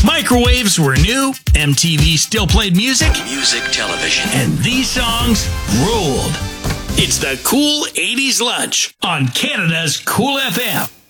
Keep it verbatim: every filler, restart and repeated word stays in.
Microwaves were new, M T V still played music, Music television. and these songs ruled. It's the Cool eighties Lunch on Canada's Cool F M.